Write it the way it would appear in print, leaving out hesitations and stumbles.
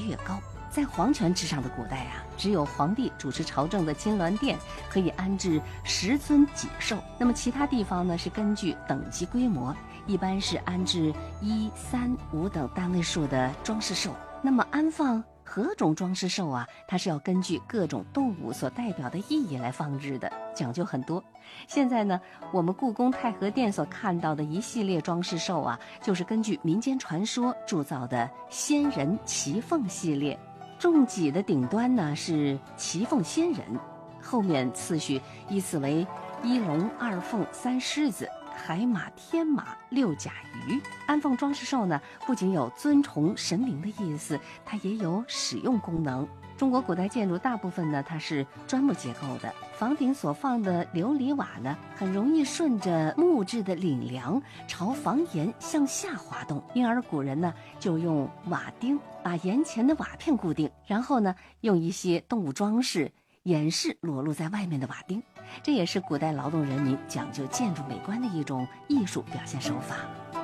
越高。在皇权之上的古代啊，只有皇帝主持朝政的金銮殿可以安置10尊脊兽，那么其他地方呢是根据等级规模，一般是安置1、3、5等单位数的装饰兽。那么安放何种装饰兽啊，它是要根据各种动物所代表的意义来放置的，讲究很多。现在呢，我们故宫太和殿所看到的一系列装饰兽啊，就是根据民间传说铸造的仙人骑凤系列。重脊的顶端呢是骑凤仙人，后面次序依次为1龙2凤3狮子、海马天马6甲鱼。安放装饰兽呢，不仅有尊崇神明的意思，它也有使用功能。中国古代建筑大部分呢，它是砖木结构的，房顶所放的琉璃瓦呢，很容易顺着木质的檩梁朝房檐向下滑动，因而古人呢就用瓦钉把檐前的瓦片固定，然后呢用一些动物装饰掩饰裸露在外面的瓦钉，这也是古代劳动人民讲究建筑美观的一种艺术表现手法。